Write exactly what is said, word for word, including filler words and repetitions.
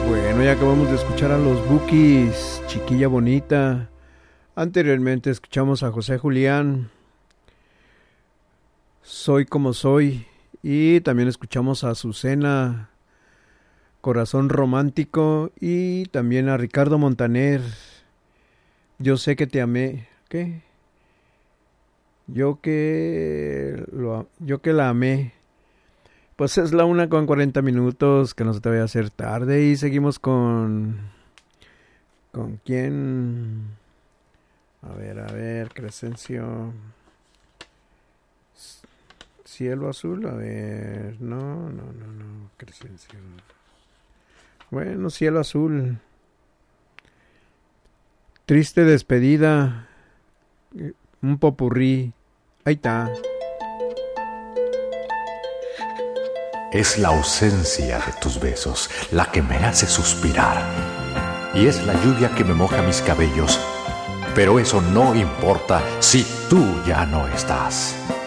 Bueno, ya acabamos de escuchar a los Bukis, Chiquilla Bonita. Anteriormente escuchamos a José Julián, Soy como soy. Y también escuchamos a Azucena, Corazón Romántico. Y también a Ricardo Montaner, Yo sé que te amé. ¿Qué? Yo que, lo, yo que la amé. Pues es la una con cuarenta minutos, que no se te vaya a hacer tarde. Y seguimos con... ¿Con quién? A ver, a ver, Crescencio. Cielo Azul, a ver. No, no, no, no, Crescencio. Bueno, Cielo Azul. Triste despedida. Un popurrí. Ahí está. Es la ausencia de tus besos la que me hace suspirar. Y es la lluvia que me moja mis cabellos. Pero eso no importa si tú ya no estás.